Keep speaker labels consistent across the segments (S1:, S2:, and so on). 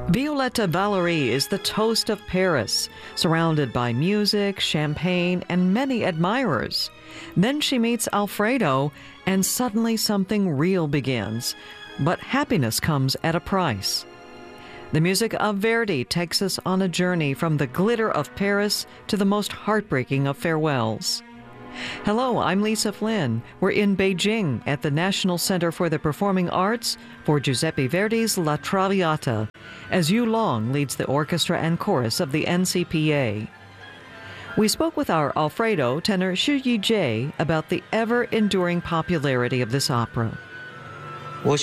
S1: Violetta Valerie is the toast of Paris, surrounded by music, champagne, and many admirers. Then she meets Alfredo, and suddenly something real begins. But happiness comes at a price. The music of Verdi takes us on a journey from the glitter of Paris to the most heartbreaking of farewells. Hello, I'm Lisa Flynn. We're in Beijing at the National Center for the Performing Arts for Giuseppe Verdi's La Traviata, as Yu Long leads the orchestra and chorus of the NCPA. We spoke with our Alfredo, tenor Xu Yijie, about the ever-enduring popularity of this opera.
S2: I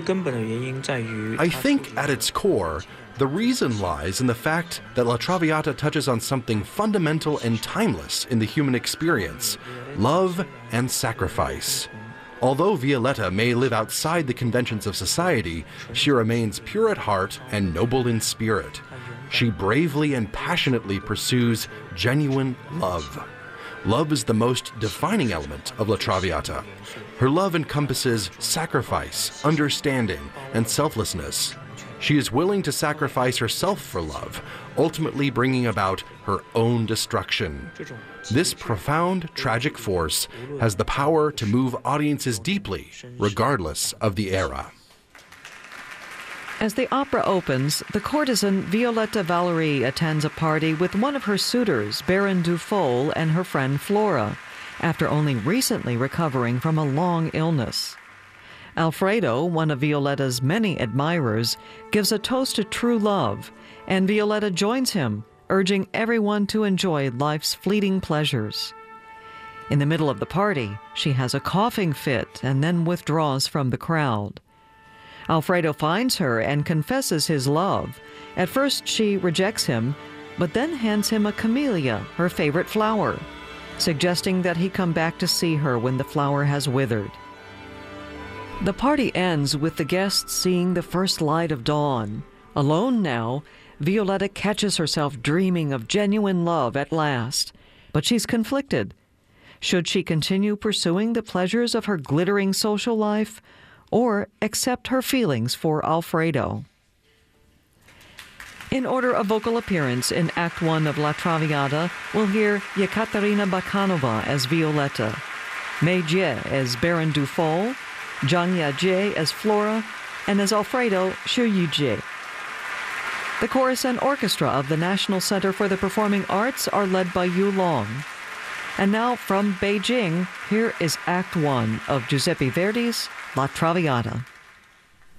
S3: think at its core, the reason lies in the fact that La Traviata touches on something fundamental and timeless in the human experience: love and sacrifice. Although Violetta may live outside the conventions of society, she remains pure at heart and noble in spirit. She bravely and passionately pursues genuine love. Love is the most defining element of La Traviata. Her love encompasses sacrifice, understanding, and selflessness. She is willing to sacrifice herself for love, ultimately bringing about her own destruction. This profound, tragic force has the power to move audiences deeply, regardless of the era.
S1: As the opera opens, the courtesan Violetta Valerie attends a party with one of her suitors, Baron Dufour, and her friend Flora, after only recently recovering from a long illness. Alfredo, one of Violetta's many admirers, gives a toast to true love, and Violetta joins him, urging everyone to enjoy life's fleeting pleasures. In the middle of the party, she has a coughing fit and then withdraws from the crowd. Alfredo finds her and confesses his love. At first, she rejects him, but then hands him a camellia, her favorite flower, suggesting that he come back to see her when the flower has withered. The party ends with the guests seeing the first light of dawn. Alone now, Violetta catches herself dreaming of genuine love at last, but she's conflicted. Should she continue pursuing the pleasures of her glittering social life, or accept her feelings for Alfredo? In order of vocal appearance in Act 1 of La Traviata, we'll hear Yekaterina Bakhanova as Violetta, Mei Jie as Baron Dufour, Zhang Yajie as Flora, and as Alfredo, Xu Yijie. The chorus and orchestra of the National Center for the Performing Arts are led by Yu Long. And now from Beijing, here is Act 1 of Giuseppe Verdi's La Traviata.